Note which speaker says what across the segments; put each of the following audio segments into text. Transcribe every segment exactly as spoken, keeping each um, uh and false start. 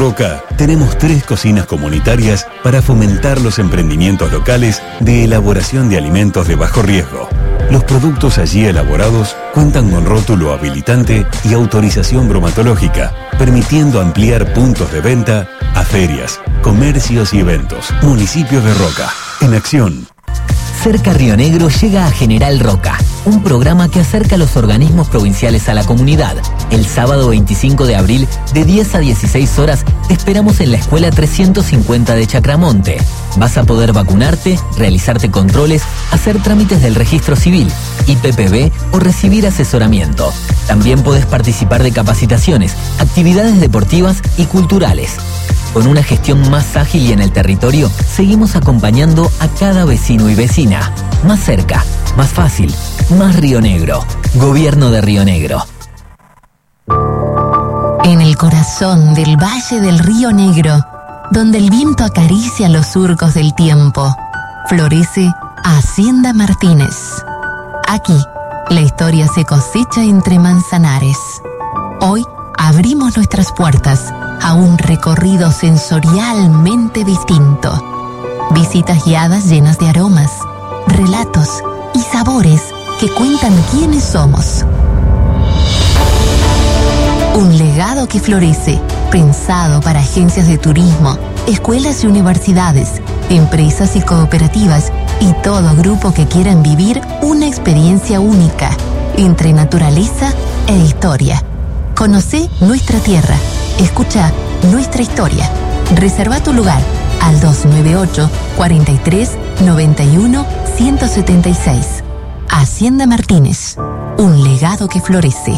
Speaker 1: Roca, tenemos tres cocinas comunitarias para fomentar los emprendimientos locales de elaboración de alimentos de bajo riesgo. Los productos allí elaborados cuentan con rótulo habilitante y autorización bromatológica, permitiendo ampliar puntos de venta a ferias, comercios y eventos. Municipios de Roca, en acción.
Speaker 2: Cerca Río Negro llega a General Roca, un programa que acerca a los organismos provinciales a la comunidad. El sábado veinticinco de abril, de diez a dieciséis horas, te esperamos en la Escuela trescientos cincuenta de Chacramonte. Vas a poder vacunarte, realizarte controles, hacer trámites del registro civil, I P P B o recibir asesoramiento. También podés participar de capacitaciones, actividades deportivas y culturales. Con una gestión más ágil y en el territorio, seguimos acompañando a cada vecino y vecina. Más cerca, más fácil, más Río Negro. Gobierno de Río Negro.
Speaker 3: En el corazón del Valle del Río Negro, donde el viento acaricia los surcos del tiempo, florece Hacienda Martínez. Aquí, la historia se cosecha entre manzanares. Hoy abrimos nuestras puertas a un recorrido sensorialmente distinto. Visitas guiadas llenas de aromas, relatos y sabores que cuentan quiénes somos. Un legado que florece, pensado para agencias de turismo, escuelas y universidades, empresas y cooperativas y todo grupo que quieran vivir una experiencia única entre naturaleza e historia. Conocé nuestra tierra. Escucha nuestra historia. Reserva tu lugar al dos nueve ocho, cuarenta y tres, noventa y uno, ciento setenta y seis. Hacienda Martínez, un legado que florece.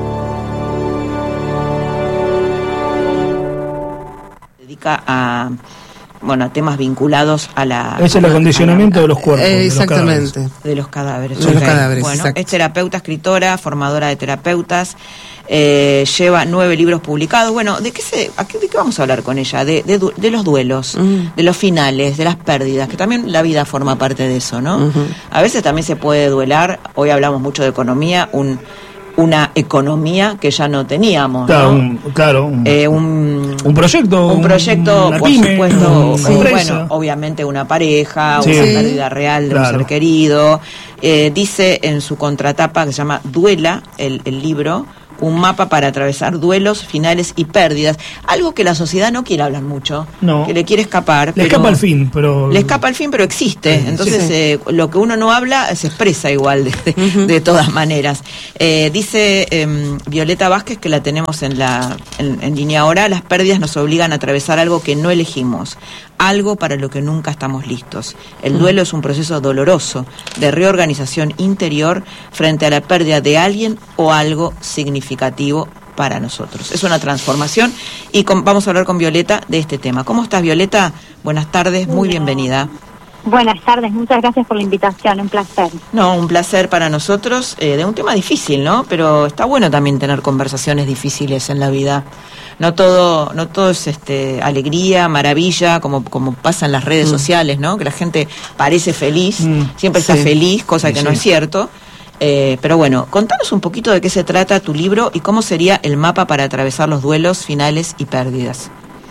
Speaker 4: Dedica a, bueno, a temas vinculados a la...
Speaker 5: Es el acondicionamiento la, de los cuerpos.
Speaker 4: Eh,
Speaker 5: exactamente.
Speaker 4: De los cadáveres.
Speaker 5: De los cadáveres. De los cadáveres,
Speaker 4: bueno,
Speaker 5: exacto.
Speaker 4: Es terapeuta, escritora, formadora de terapeutas. Eh, lleva nueve libros publicados. Bueno, ¿de qué se, a qué, de qué vamos a hablar con ella? De, de, de los duelos, uh-huh. de los finales, de las pérdidas, que también la vida forma parte de eso, ¿no? Uh-huh. A veces también se puede duelar. Hoy hablamos mucho de economía, un una economía que ya no teníamos,
Speaker 5: claro,
Speaker 4: ¿no?
Speaker 5: Un, claro, un,
Speaker 4: eh, un,
Speaker 5: un proyecto,
Speaker 4: un proyecto,
Speaker 5: una
Speaker 4: por
Speaker 5: pyme,
Speaker 4: supuesto,
Speaker 5: sí.
Speaker 4: bueno, obviamente una pareja,
Speaker 5: sí.
Speaker 4: una pérdida real de claro. un ser querido. Eh, dice en su contratapa, que se llama Duela, el, el libro, un mapa para atravesar duelos, finales y pérdidas. Algo que la sociedad no quiere hablar mucho,
Speaker 5: no.
Speaker 4: que le quiere escapar.
Speaker 5: Le
Speaker 4: pero
Speaker 5: escapa al fin, pero...
Speaker 4: Le escapa al fin, pero existe. Sí, Entonces, sí. eh, lo que uno no habla se expresa igual, de, de, uh-huh. de todas maneras. Eh, dice eh, Violeta Vázquez, que la tenemos en, la, en, en línea ahora, las pérdidas nos obligan a atravesar algo que no elegimos, algo para lo que nunca estamos listos. El duelo uh-huh. es un proceso doloroso de reorganización interior frente a la pérdida de alguien o algo significativo para nosotros. Es una transformación y con, vamos a hablar con Violeta de este tema. ¿Cómo estás, Violeta? Buenas tardes, muy bienvenida.
Speaker 6: Buenas tardes, muchas gracias por la invitación, un placer.
Speaker 4: No, un placer para nosotros, eh, de un tema difícil, ¿no? Pero está bueno también tener conversaciones difíciles en la vida. No todo, no todo es este alegría, maravilla, como, como pasa en las redes mm. sociales, ¿no? Que la gente parece feliz, mm. siempre sí. está feliz, cosa sí, que sí. no es cierto. Eh, pero bueno, contanos un poquito de qué se trata tu libro y cómo sería el mapa para atravesar los duelos, finales y pérdidas.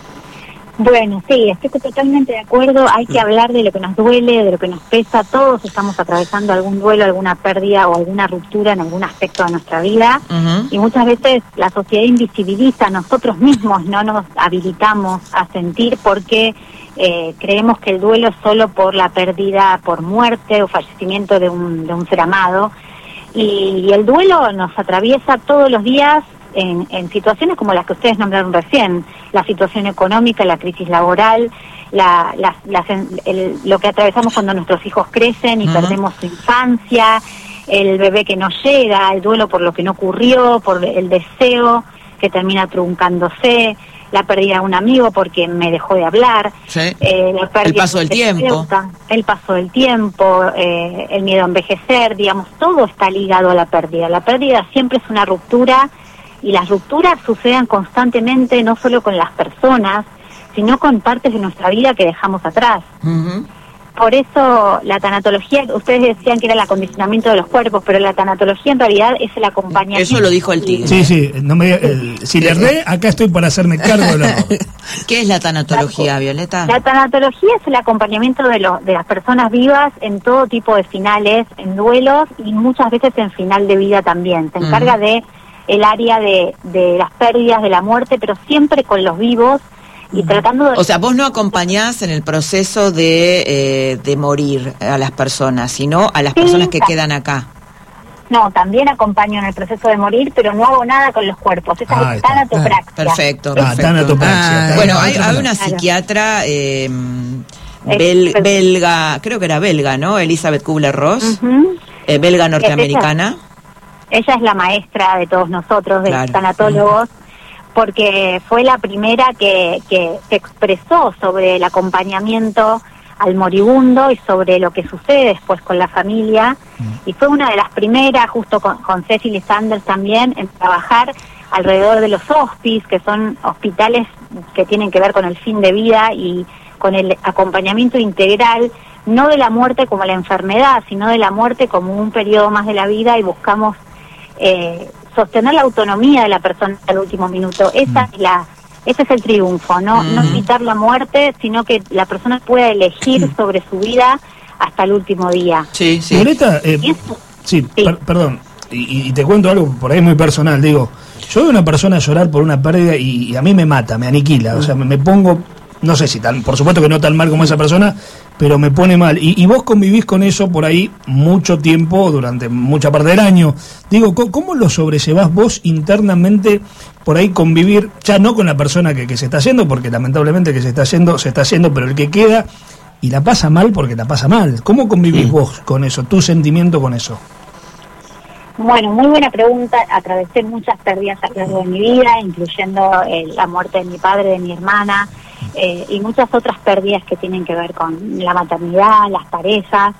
Speaker 6: Bueno, sí, estoy totalmente de acuerdo. Hay que hablar de lo que nos duele, de lo que nos pesa. Todos estamos atravesando algún duelo, alguna pérdida o alguna ruptura en algún aspecto de nuestra vida. Uh-huh. Y muchas veces la sociedad invisibiliza, nosotros mismos no nos habilitamos a sentir porque eh, creemos que el duelo es solo por la pérdida, por muerte o fallecimiento de un, de un ser amado. Y, y el duelo nos atraviesa todos los días en, en situaciones como las que ustedes nombraron recién, la situación económica, la crisis laboral, la, la, la, el, lo que atravesamos cuando nuestros hijos crecen y uh-huh. perdemos su infancia, el bebé que no llega, el duelo por lo que no ocurrió, por el deseo que termina truncándose, la pérdida de un amigo porque me dejó de hablar,
Speaker 4: sí.
Speaker 6: eh, la pérdida
Speaker 4: el paso del tiempo,
Speaker 6: el paso del tiempo, eh, el miedo a envejecer, digamos, todo está ligado a la pérdida. La pérdida siempre es una ruptura y las rupturas suceden constantemente, no solo con las personas, sino con partes de nuestra vida que dejamos atrás. Uh-huh. por eso la tanatología, ustedes decían que era el acondicionamiento de los cuerpos, pero la tanatología en realidad es el acompañamiento.
Speaker 4: Eso lo dijo el tigre.
Speaker 5: Sí, sí, no me, el, si le erré, acá estoy para hacerme cargo de la...
Speaker 4: ¿Qué es la tanatología, Violeta?
Speaker 6: La tanatología es el acompañamiento de, los, de las personas vivas en todo tipo de finales, en duelos y muchas veces en final de vida también. Se encarga uh-huh. de el área de, de las pérdidas, de la muerte, pero siempre con los vivos y uh-huh. tratando de...
Speaker 4: O sea, vos no acompañás en el proceso de, eh, de morir a las personas, sino a las sí, personas que quedan acá.
Speaker 6: No, también acompaño en el proceso de morir, pero no hago nada con los cuerpos. Esa ah, es tanatopraxia.
Speaker 4: Ah, perfecto,
Speaker 5: perfecto. Ah, tanatopraxia.
Speaker 4: Ah, bueno, hay, hay una psiquiatra eh, bel, belga, creo que era belga, ¿no? Elizabeth Kubler-Ross, uh-huh. eh, belga norteamericana.
Speaker 6: Ella, ella es la maestra de todos nosotros, de claro. los tanatólogos, porque fue la primera que, que se expresó sobre el acompañamiento al moribundo y sobre lo que sucede después con la familia, mm. y fue una de las primeras, justo con, con Cecily Sanders también, en trabajar alrededor de los hospices, que son hospitales que tienen que ver con el fin de vida y con el acompañamiento integral, no de la muerte como la enfermedad, sino de la muerte como un periodo más de la vida, y buscamos eh, sostener la autonomía de la persona hasta el último minuto. Esa mm. es la... Ese es el triunfo, ¿no? Mm. No evitar la muerte, sino que la persona pueda elegir mm. sobre su vida hasta el último día.
Speaker 5: Sí, sí. Violeta, eh, sí, sí. Per, perdón, y, y te cuento algo por ahí muy personal. Digo, yo veo a una persona llorar por una pérdida y, y a mí me mata, me aniquila. Mm. O sea, me, me pongo, no sé si tan, por supuesto que no tan mal como esa persona, pero me pone mal. Y, y vos convivís con eso por ahí mucho tiempo, durante mucha parte del año. Digo, ¿cómo lo sobrellevás vos internamente por ahí convivir, ya no con la persona que, que se está yendo, porque lamentablemente que se está yendo, se está yendo, pero el que queda, y la pasa mal porque la pasa mal? ¿Cómo convivís sí. vos con eso, tu sentimiento con eso?
Speaker 6: Bueno, muy buena pregunta. Atravesé muchas pérdidas a lo largo de mi vida, incluyendo eh, la muerte de mi padre, de mi hermana, eh, y muchas otras pérdidas que tienen que ver con la maternidad, las parejas.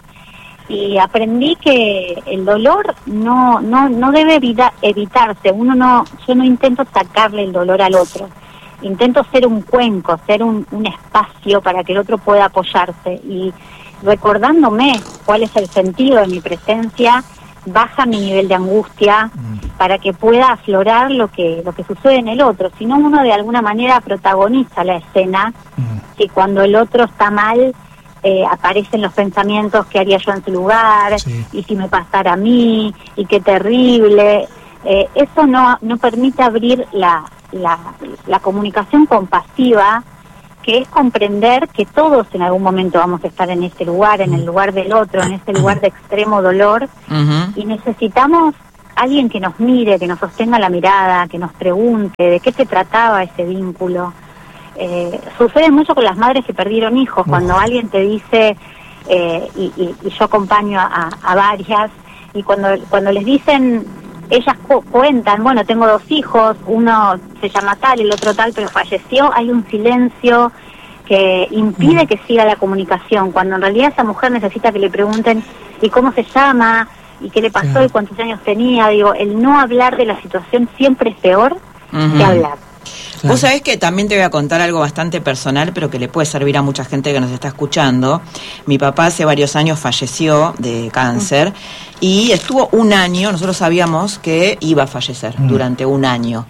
Speaker 6: Y aprendí que el dolor no no no debe evita, evitarse. Uno no, yo no intento sacarle el dolor al otro. Intento ser un cuenco, ser un, un espacio para que el otro pueda apoyarse. Y recordándome cuál es el sentido de mi presencia, baja mi nivel de angustia mm. para que pueda aflorar lo que lo que sucede en el otro. Si no, uno de alguna manera protagoniza la escena mm. y cuando el otro está mal, eh, aparecen los pensamientos: ¿qué haría yo en su lugar? Sí. Y si me pasara a mí, y qué terrible. Eh, eso no no permite abrir la, la, la comunicación compasiva, que es comprender que todos en algún momento vamos a estar en ese lugar, en el lugar del otro, en ese lugar de extremo dolor, uh-huh. y necesitamos alguien que nos mire, que nos sostenga la mirada, que nos pregunte de qué se trataba ese vínculo. Eh, sucede mucho con las madres que perdieron hijos, uh-huh. cuando alguien te dice, eh, y, y, y yo acompaño a, a varias, y cuando, cuando les dicen, ellas cu- cuentan, bueno, tengo dos hijos, uno se llama tal, el otro tal, pero falleció, hay un silencio que impide que siga la comunicación, cuando en realidad esa mujer necesita que le pregunten, ¿y cómo se llama? ¿Y qué le pasó? ¿Y cuántos años tenía? Digo, el no hablar de la situación siempre es peor uh-huh. que hablar.
Speaker 4: Claro. Vos sabés que también te voy a contar algo bastante personal, pero que le puede servir a mucha gente que nos está escuchando. Mi papá hace varios años falleció de cáncer uh-huh. y estuvo un año, nosotros sabíamos que iba a fallecer uh-huh. durante un año.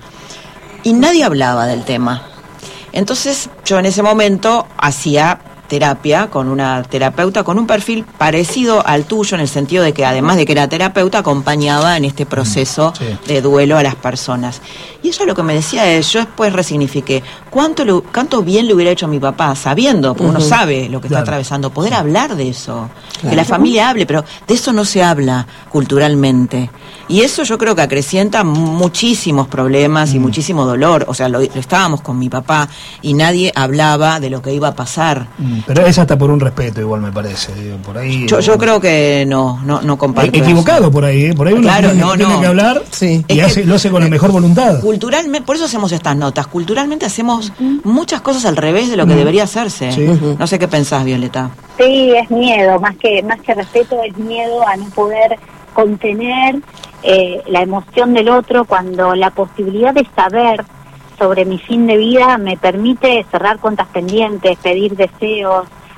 Speaker 4: Y nadie hablaba del tema. Entonces yo en ese momento hacía terapia con una terapeuta con un perfil parecido al tuyo, en el sentido de que además de que era terapeuta, acompañaba en este proceso sí. de duelo a las personas. Y ella lo que me decía es, yo después resignifiqué, cuánto, lo, cuánto bien le hubiera hecho a mi papá, sabiendo, porque uh-huh. uno sabe lo que claro. está atravesando, poder hablar de eso, claro. que la familia hable, pero de eso no se habla culturalmente. Y eso yo creo que acrecienta muchísimos problemas mm. y muchísimo dolor. O sea, lo, lo estábamos con mi papá y nadie hablaba de lo que iba a pasar.
Speaker 5: Mm, pero es hasta por un respeto igual, me parece. Digo, por ahí.
Speaker 4: Yo, yo creo que no, no, no comparto.
Speaker 5: Equivocado eso. Por ahí, ¿eh? Por ahí uno
Speaker 4: claro,
Speaker 5: tiene,
Speaker 4: no,
Speaker 5: tiene
Speaker 4: no.
Speaker 5: que hablar sí. y hace, lo hace con la mejor voluntad.
Speaker 4: Culturalmente, por eso hacemos estas notas. Culturalmente hacemos uh-huh. muchas cosas al revés de lo que uh-huh. debería hacerse. Sí. Uh-huh. No sé qué pensás, Violeta.
Speaker 6: Sí, es miedo, más que más que respeto, es miedo a no poder contener eh, la emoción del otro, cuando la posibilidad de saber sobre mi fin de vida me permite cerrar cuentas pendientes, pedir deseos,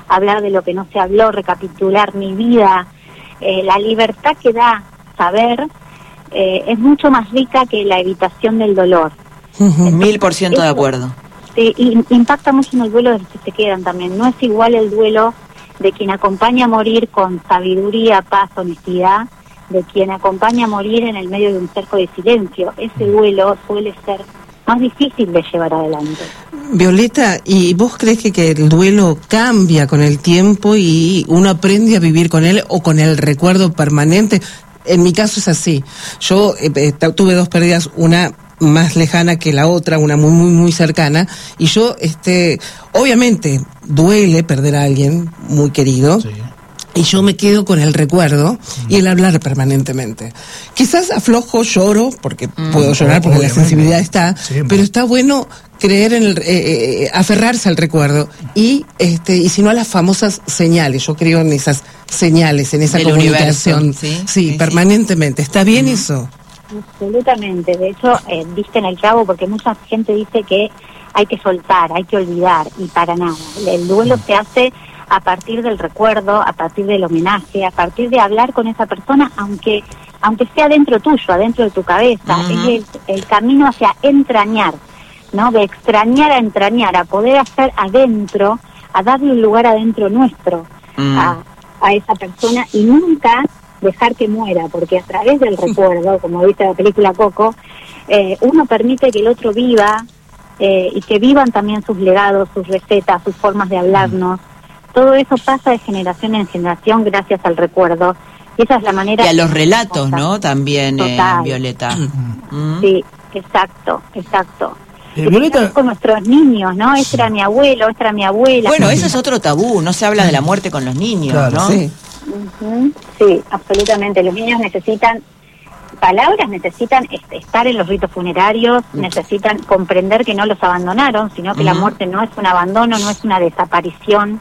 Speaker 6: hablar de lo que no se habló, recapitular mi vida. Eh, la libertad que da saber eh, es mucho más rica que la evitación del dolor.
Speaker 4: Uh-huh. Mil por ciento de acuerdo.
Speaker 6: Sí, y impacta mucho en el duelo de los que se quedan también. No es igual el duelo de quien acompaña a morir con sabiduría, paz, honestidad, de quien acompaña a morir en el medio de un cerco de silencio. Ese duelo suele ser más difícil de llevar adelante.
Speaker 7: Violeta, ¿y vos crees que, que el duelo cambia con el tiempo y uno aprende a vivir con él o con el recuerdo permanente? En mi caso es así. Yo eh, tuve dos pérdidas, una más lejana que la otra, una muy muy muy cercana, y yo este obviamente duele perder a alguien muy querido. Sí. Y yo me quedo con el recuerdo mm. y el hablar permanentemente. Quizás aflojo, lloro, porque mm. puedo llorar porque obviamente la sensibilidad está, siempre. Pero está bueno creer en el, eh, eh, aferrarse al recuerdo y este y si no a las famosas señales. Yo creo en esas señales, en esa
Speaker 4: del
Speaker 7: comunicación,
Speaker 4: universo, ¿sí?
Speaker 7: Sí, sí, permanentemente. Sí. ¿Está bien mm. eso?
Speaker 6: Absolutamente. De hecho, eh, diste en el clavo porque mucha gente dice que hay que soltar, hay que olvidar, y para nada. El duelo mm. se hace a partir del recuerdo, a partir del homenaje, a partir de hablar con esa persona, aunque aunque sea dentro tuyo, adentro de tu cabeza. Uh-huh. Es el, el camino hacia entrañar, ¿no? De extrañar a entrañar, a poder hacer adentro, a darle un lugar adentro nuestro uh-huh. a, a esa persona, y nunca dejar que muera, porque a través del recuerdo, como dice la película Coco, eh, uno permite que el otro viva eh, y que vivan también sus legados, sus recetas, sus formas de hablarnos. Uh-huh. Todo eso pasa de generación en generación gracias al recuerdo. Y esa es la manera...
Speaker 4: Y a los relatos, ¿no? También, eh, Violeta.
Speaker 6: Mm. Sí, exacto, exacto.
Speaker 5: Eh, Violeta...
Speaker 6: Con nuestros niños, ¿no? Este era mi abuelo, esta era mi abuela.
Speaker 4: Bueno, ese es otro tabú, no se habla de la muerte con los niños, claro, ¿no?
Speaker 7: Sí.
Speaker 6: Uh-huh. Sí, absolutamente. Los niños necesitan palabras, necesitan este, estar en los ritos funerarios, uh-huh. necesitan comprender que no los abandonaron, sino que uh-huh. la muerte no es un abandono, no es una desaparición.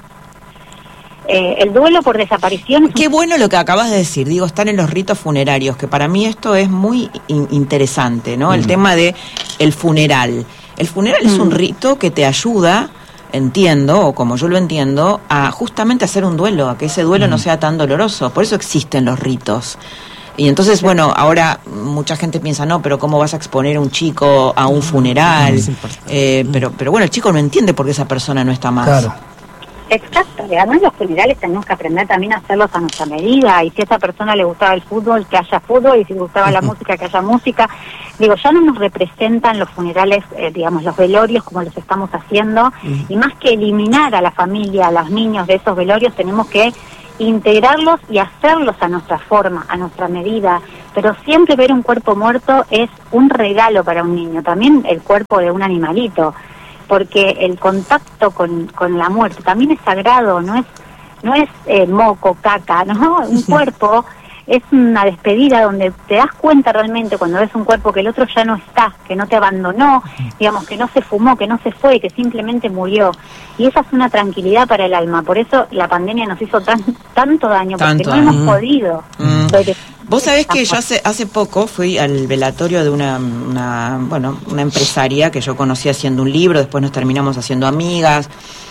Speaker 6: Eh, el duelo por desaparición...
Speaker 4: Qué bueno lo que acabas de decir, digo, están en los ritos funerarios, que para mí esto es muy in- interesante, ¿no? Mm. El tema de el funeral. El funeral mm. es un rito que te ayuda, entiendo, o como yo lo entiendo, a justamente hacer un duelo, a que ese duelo mm. no sea tan doloroso. Por eso existen los ritos. Y entonces, bueno, ahora mucha gente piensa, no, pero ¿cómo vas a exponer a un chico a un funeral? Eh, pero, pero bueno, el chico no entiende por qué esa persona no está más.
Speaker 5: Claro.
Speaker 6: Exacto, y además los funerales tenemos que aprender también a hacerlos a nuestra medida, y si a esa persona le gustaba el fútbol, que haya fútbol, y si le gustaba la música, que haya música. Digo, ya no nos representan los funerales, eh, digamos, los velorios como los estamos haciendo, uh-huh. y más que eliminar a la familia, a los niños de esos velorios, tenemos que integrarlos y hacerlos a nuestra forma, a nuestra medida. Pero siempre ver un cuerpo muerto es un regalo para un niño, también el cuerpo de un animalito, porque el contacto con, con la muerte también es sagrado, no es no es eh, moco, caca, ¿no? Un cuerpo es una despedida donde te das cuenta realmente cuando ves un cuerpo que el otro ya no está, que no te abandonó, digamos, que no se fumó, que no se fue, que simplemente murió. Y esa es una tranquilidad para el alma. Por eso la pandemia nos hizo tan, tanto daño, porque tanto. no hemos mm. podido. Mm. Porque,
Speaker 4: Vos sabés que yo hace hace poco fui al velatorio de una, una bueno una empresaria que yo conocí haciendo un libro, después nos terminamos haciendo amigas.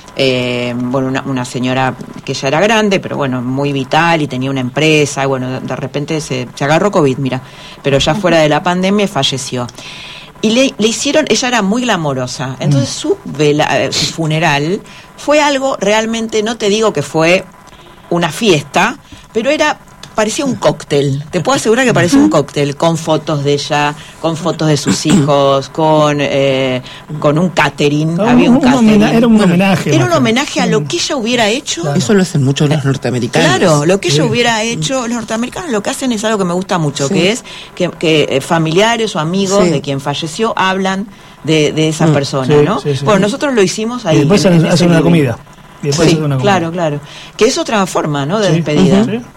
Speaker 4: Eh, bueno, una, una señora que ya era grande, pero bueno, muy vital y tenía una empresa, y bueno, de, de repente se, se agarró COVID, mira, pero ya fuera de la pandemia falleció. Y le, le hicieron, ella era muy glamorosa, entonces mm. su, vela, eh, su funeral fue algo realmente, no te digo que fue una fiesta, pero era... parecía un cóctel, te puedo asegurar que parecía un cóctel, con fotos de ella, con fotos de sus hijos, con eh, con un catering, no, había un, un catering.
Speaker 5: Homena- era un homenaje.
Speaker 4: Era un homenaje a lo que ella hubiera hecho.
Speaker 7: Claro. Eso lo hacen mucho los norteamericanos.
Speaker 4: Claro, lo que ella sí. hubiera hecho, los norteamericanos lo que hacen es algo que me gusta mucho, sí. que es que, que familiares o amigos sí. de quien falleció hablan de, de esa mm. persona, sí, ¿no? Sí, sí. Bueno, nosotros lo hicimos ahí.
Speaker 5: Y después en, hacen en una comida. Y después
Speaker 4: sí,
Speaker 5: hacen una comida.
Speaker 4: Claro, claro. Que es otra forma, ¿no? De sí. despedida.
Speaker 5: Uh-huh. Sí.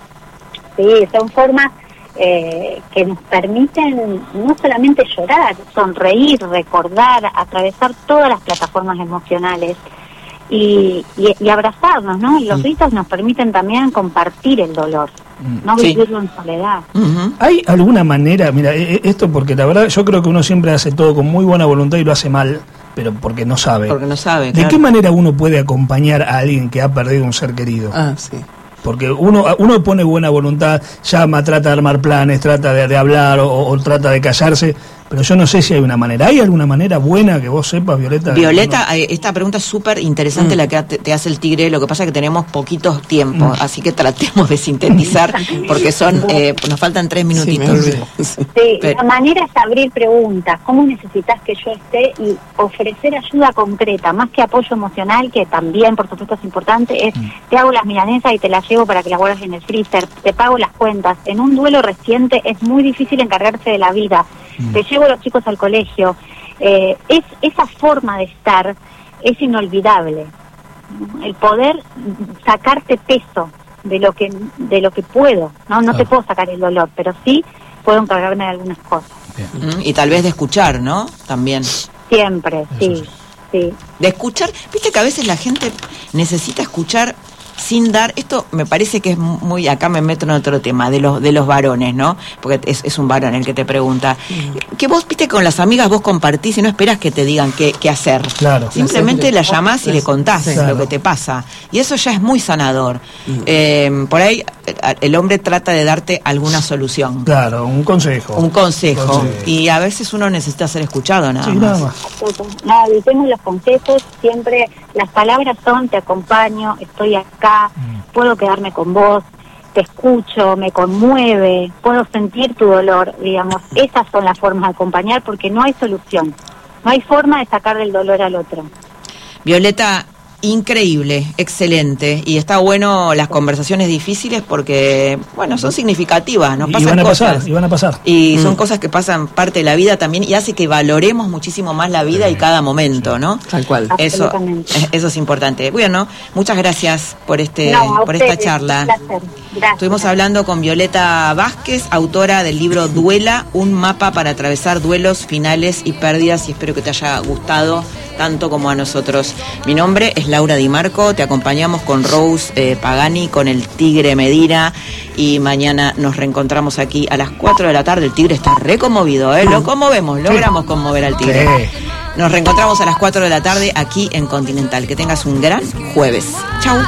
Speaker 6: Sí, son formas eh, que nos permiten no solamente llorar, sonreír, recordar, atravesar todas las plataformas emocionales y, y, y abrazarnos, ¿no? Y los ritos nos permiten también compartir el dolor, no sí. vivirlo en soledad.
Speaker 5: Uh-huh. ¿Hay alguna manera, mira, esto porque la verdad yo creo que uno siempre hace todo con muy buena voluntad y lo hace mal, pero porque no sabe.
Speaker 4: Porque no sabe,
Speaker 5: ¿De
Speaker 4: claro.
Speaker 5: qué manera uno puede acompañar a alguien que ha perdido un ser querido?
Speaker 7: Ah, sí.
Speaker 5: Porque uno uno pone buena voluntad, llama, trata de armar planes, trata de, de hablar o, o trata de callarse, pero yo no sé si hay una manera. ¿Hay alguna manera buena que vos sepas, Violeta?
Speaker 4: Violeta, uno... esta pregunta es súper interesante mm. la que te, te hace el Tigre. Lo que pasa es que tenemos poquitos tiempos, mm. así que tratemos de sintetizar, porque son eh, nos faltan tres minutitos.
Speaker 6: Sí, sí. Pero... la manera es abrir preguntas. ¿Cómo necesitas que yo esté? Y ofrecer ayuda concreta, más que apoyo emocional, que también, por supuesto, es importante, es mm. te hago las milanesas y te las llevo para que las guardes en el freezer, te pago las cuentas. En un duelo reciente es muy difícil encargarse de la vida. Mm. Te llevo a los chicos al colegio. Eh, es esa forma de estar es inolvidable. El poder sacarte peso de lo que de lo que puedo. No no ah. te puedo sacar el dolor, pero sí puedo encargarme de algunas cosas.
Speaker 4: Mm, y tal vez de escuchar, ¿no? También.
Speaker 6: Siempre, sí, sí.
Speaker 4: De escuchar. Viste que a veces la gente necesita escuchar sin dar, esto me parece que es muy, acá me meto en otro tema, de los de los varones, ¿no? Porque es, es un varón el que te pregunta. Mm. Que vos, viste, con las amigas vos compartís y no esperas que te digan qué, qué hacer. Claro. Simplemente la llamás y le contás sí, claro. lo que te pasa. Y eso ya es muy sanador. Mm. Eh, por ahí el hombre trata de darte alguna solución.
Speaker 5: Claro, un consejo.
Speaker 4: Un consejo. consejo. Y a veces uno necesita ser escuchado, nada
Speaker 5: sí,
Speaker 4: más.
Speaker 5: Nada más.
Speaker 6: No, evitemos los consejos, siempre las palabras son te acompaño, estoy acá, mm. puedo quedarme con vos, te escucho, me conmueve, puedo sentir tu dolor, digamos. Esas son las formas de acompañar, porque no hay solución, no hay forma de sacar del dolor al otro.
Speaker 4: Violeta, increíble, excelente, y está bueno las conversaciones difíciles porque, bueno, son significativas, nos pasan
Speaker 5: y van a
Speaker 4: cosas.
Speaker 5: Pasar, y van a pasar.
Speaker 4: Y
Speaker 5: mm.
Speaker 4: son cosas que pasan parte de la vida también y hace que valoremos muchísimo más la vida sí. y cada momento, sí. ¿no?
Speaker 7: Tal cual.
Speaker 4: Eso, eso es importante. Bueno, muchas gracias por este,
Speaker 6: no,
Speaker 4: por esta charla.
Speaker 6: Un placer. Gracias.
Speaker 4: Estuvimos hablando con Violeta Vázquez, autora del libro Duela, un mapa para atravesar duelos, finales y pérdidas, y espero que te haya gustado tanto como a nosotros. Mi nombre es Laura Di Marco, te acompañamos con Rose eh, Pagani, con el Tigre Medina, y mañana nos reencontramos aquí a las cuatro de la tarde. El Tigre está re conmovido, ¿eh? Lo conmovemos, logramos conmover al Tigre. Nos reencontramos a las cuatro de la tarde aquí en Continental. Que tengas un gran jueves. Chau.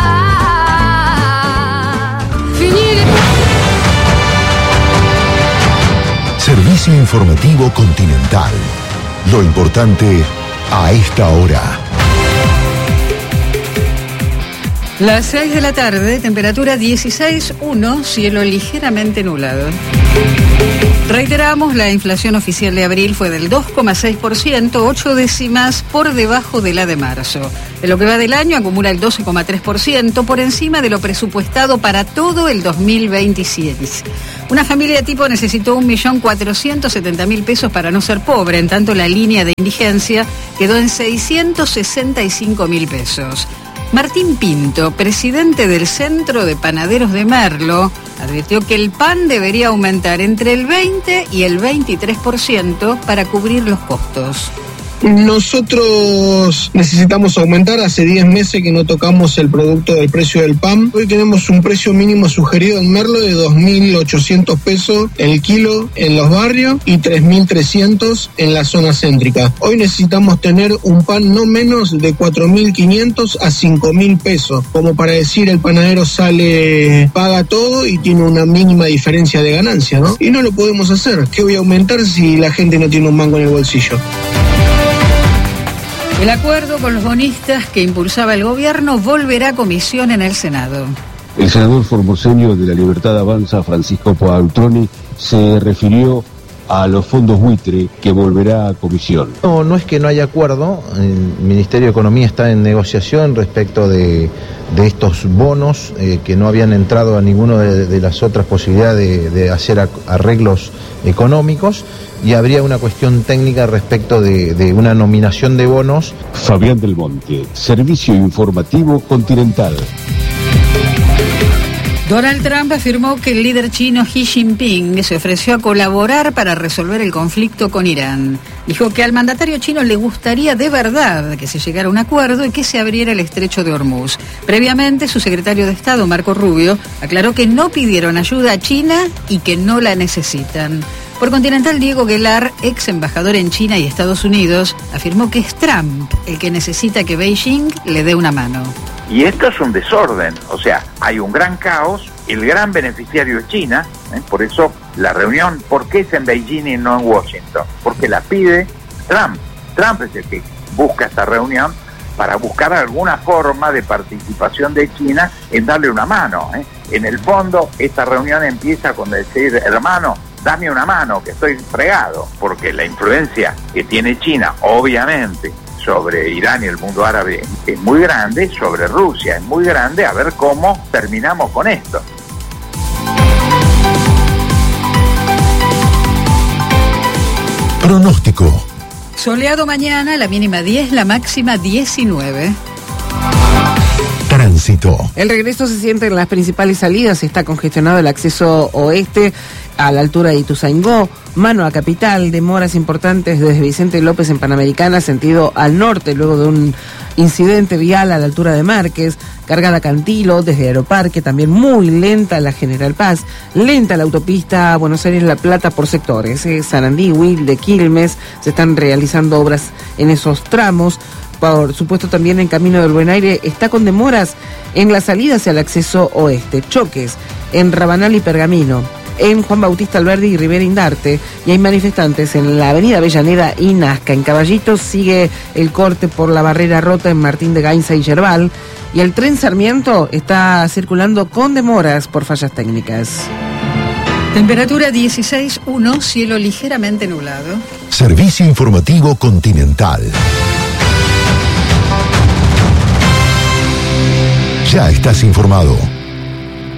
Speaker 8: Servicio informativo Continental. Lo importante a esta hora.
Speaker 9: Las seis de la tarde, temperatura dieciséis punto uno, cielo ligeramente nublado. Reiteramos, la inflación oficial de abril fue del dos coma seis por ciento, ocho décimas por debajo de la de marzo. En lo que va del año acumula el doce coma tres por ciento, por encima de lo presupuestado para todo el dos mil veintisiete. Una familia tipo necesitó un millón cuatrocientos setenta mil pesos para no ser pobre, en tanto la línea de indigencia quedó en seiscientos sesenta y cinco mil pesos. Martín Pinto, presidente del Centro de Panaderos de Merlo, advirtió que el pan debería aumentar entre el veinte y el veintitrés por ciento para cubrir los costos.
Speaker 10: Nosotros necesitamos aumentar, hace diez meses que no tocamos el producto del precio del pan. Hoy tenemos un precio mínimo sugerido en Merlo de dos mil ochocientos pesos el kilo en los barrios y tres mil trescientos en la zona céntrica. Hoy necesitamos tener un pan no menos de cuatro mil quinientos a cinco mil pesos, como para decir el panadero sale, paga todo y tiene una mínima diferencia de ganancia, ¿no? Y no lo podemos hacer. ¿Qué voy a aumentar si la gente no tiene un mango en el bolsillo?
Speaker 9: El acuerdo con los bonistas que impulsaba el gobierno volverá a comisión en el Senado.
Speaker 11: El senador formoseño de La Libertad Avanza, Francisco Paultroni, se refirió a los fondos buitre que volverá a comisión.
Speaker 12: No, no es que no haya acuerdo. El Ministerio de Economía está en negociación respecto de, de estos bonos eh, que no habían entrado a ninguna de, de las otras posibilidades de, de hacer arreglos económicos, y habría una cuestión técnica respecto de, de una nominación de bonos.
Speaker 11: Fabián del Monte, Servicio Informativo Continental.
Speaker 9: Donald Trump afirmó que el líder chino Xi Jinping se ofreció a colaborar para resolver el conflicto con Irán. Dijo que al mandatario chino le gustaría de verdad que se llegara a un acuerdo y que se abriera el estrecho de Hormuz. Previamente, su secretario de Estado, Marco Rubio, aclaró que no pidieron ayuda a China y que no la necesitan. Por Continental, Diego Guelar, ex embajador en China y Estados Unidos, afirmó que es Trump el que necesita que Beijing le dé una mano.
Speaker 13: Y esto es un desorden, o sea, hay un gran caos, el gran beneficiario es China, ¿eh? Por eso la reunión, ¿por qué es en Beijing y no en Washington? Porque la pide Trump. Trump es el que busca esta reunión para buscar alguna forma de participación de China en darle una mano, ¿eh? En el fondo, esta reunión empieza con decir, hermano, dame una mano, que estoy fregado, porque la influencia que tiene China, obviamente, sobre Irán y el mundo árabe es muy grande, sobre Rusia es muy grande, a ver cómo terminamos con esto.
Speaker 8: Pronóstico.
Speaker 9: Soleado mañana, la mínima diez, la máxima diecinueve.
Speaker 8: Tránsito.
Speaker 7: El regreso se siente en las principales salidas, está congestionado el acceso oeste a la altura de Ituzaingó, mano a Capital, demoras importantes desde Vicente López en Panamericana, sentido al norte, luego de un incidente vial a la altura de Márquez, cargada Cantilo, desde Aeroparque, también muy lenta la General Paz, lenta la autopista Buenos Aires-La Plata por sectores, eh, Sarandí, Wilde, Quilmes, se están realizando obras en esos tramos. Por supuesto, también en Camino del Buen Aire está con demoras en la salida hacia el acceso oeste, choques en Rabanal y Pergamino, en Juan Bautista Alberdi y Rivera Indarte, y hay manifestantes en la avenida Avellaneda y Nazca. En Caballitos sigue el corte por la barrera rota en Martín de Gainza y Yerbal, y el tren Sarmiento está circulando con demoras por fallas técnicas.
Speaker 9: Temperatura dieciséis punto uno, cielo ligeramente nublado.
Speaker 8: Servicio informativo Continental. Ya estás informado.